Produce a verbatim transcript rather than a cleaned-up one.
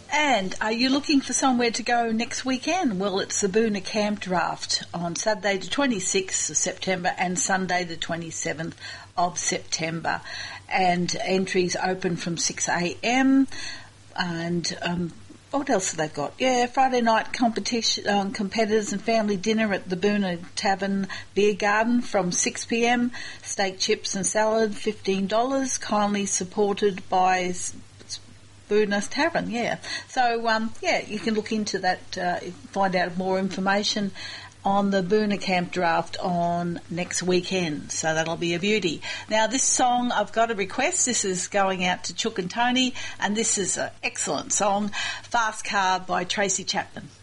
And are you looking for somewhere to go next weekend? Well, it's the Boonah Camp Draft on Saturday the twenty-sixth of September and Sunday the twenty-seventh of September. And entries open from six a.m. And um, what else have they got? Yeah, Friday night competition, um, competitors and family dinner at the Boonah Tavern Beer Garden from six p.m. Steak, chips and salad, fifteen dollars, kindly supported by Boonah Tavern, yeah. So, um, yeah, you can look into that, uh, find out more information on the Boonah Camp Draft on next weekend. So that'll be a beauty. Now, this song, I've got a request. This is going out to Chook and Tony, and this is an excellent song, Fast Car by Tracy Chapman.